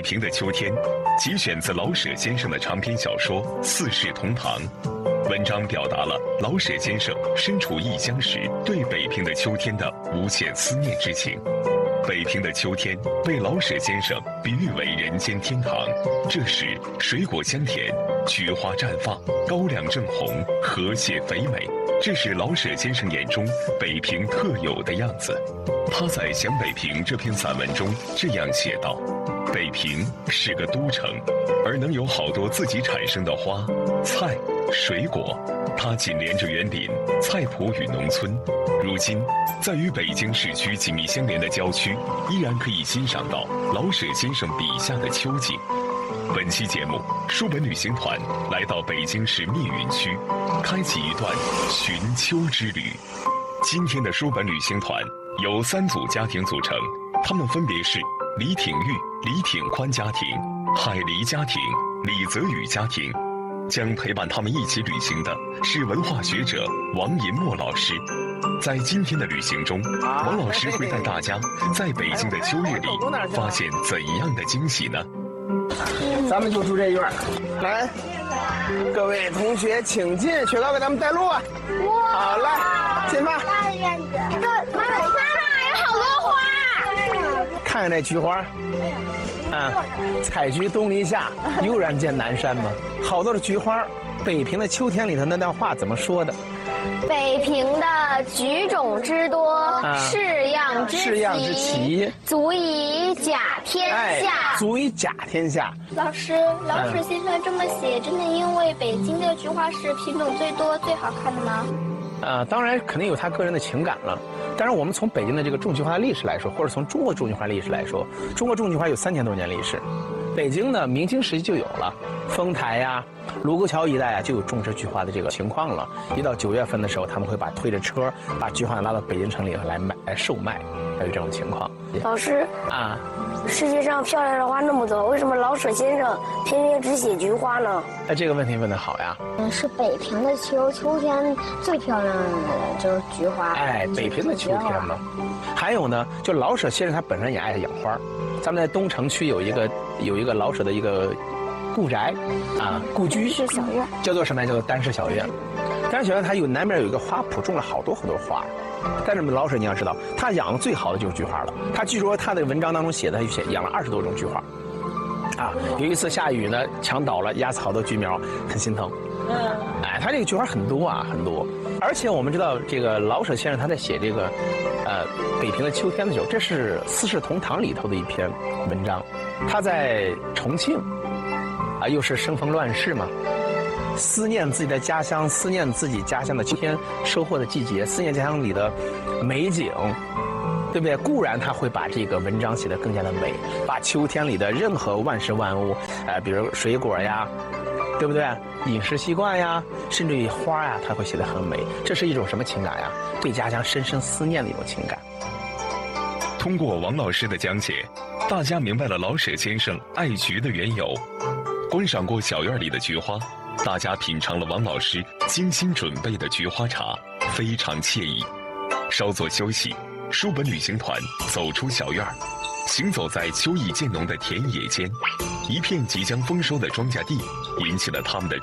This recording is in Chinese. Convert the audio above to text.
平的秋天》，节选自老舍先生的长篇小说《四世同堂》。文章表达了老舍先生身处异乡时对北平的秋天的无限思念之情。北平的秋天被老舍先生比喻为人间天堂，这时水果香甜，菊花绽放，高粱正红，和谐肥美，这是老舍先生眼中北平特有的样子。他在《想北平》这篇散文中这样写道：北平是个都城，而能有好多自己产生的花、菜、水果，它紧连着园林、菜圃与农村。如今，在与北京市区紧密相连的郊区，依然可以欣赏到老舍先生笔下的秋景。本期节目，书本旅行团来到北京市密云区，开启一段寻秋之旅。今天的书本旅行团由3组家庭组成，他们分别是李挺玉、李挺宽家庭、海狸家庭、李泽宇家庭。将陪伴他们一起旅行的是文化学者王银墨老师。在今天的旅行中，王老师会带大家在北京的秋夜里发现怎样的惊喜呢？ 咱们就住这院，来，各位同学请进，雪糕给咱们带路啊！好，来，进吧。 大的院子，妈妈有好多花。 看看这菊花，采菊东篱下，悠然见南山嘛。好多的菊花。北平的秋天里头那段话怎么说的？ 北平的菊种之多，式样之奇，足以甲天下。 足以甲天下。 老师，老舍先生这么写，真的因为北京的菊花是品种最多、最好看的吗？ 当然肯定有他个人的情感了。当然，我们从北京的这个种菊花的历史来说，或者从中国种菊花历史来说，中国种菊花有3000多年历史。北京呢，明清时期就有了，丰台呀、卢沟桥一带啊，就有种植菊花的这个情况了。一到9月份的时候，他们会推着车把菊花拉到北京城里来售卖，还有这种情况。 老师啊，世界上漂亮的花那么多，为什么老舍先生偏偏只写菊花呢？ 这个问题问得好呀。 是北平的秋天最漂亮的就是菊花。 北平的秋天嘛。还有呢，就老舍先生他本身也爱养花。咱们在东城区有一个老舍的一个故宅故居， 是小院， 叫做什么呀？叫做丹氏小院。丹氏小院它南边有一个花圃，种了好多花。但是老舍你要知道，他养的最好的就是菊花了。他据说他的文章当中写的，他养了20多种菊花。有一次下雨呢，墙倒了，压死好多菊苗，很心疼。他这个菊花很多很多。而且我们知道，这个老舍先生他在写这个北平的秋天的时候，这是《四世同堂》里头的一篇文章。他在重庆又是生逢乱世嘛，思念自己的家乡，思念自己家乡的秋天收获的季节，思念家乡里的美景，对不对？固然他会把这个文章写得更加的美，把秋天里的任何万事万物，比如水果呀，对不对？饮食习惯呀，甚至于花呀，他会写得很美。这是一种什么情感呀？对家乡深深思念的一种情感。 通过王老师的讲解，大家明白了老舍先生爱菊的缘由。观赏过小院里的菊花，大家品尝了王老师精心准备的菊花茶，非常惬意。稍作休息，书本旅行团走出小院，行走在秋意渐浓的田野间，一片即将丰收的庄稼地引起了他们的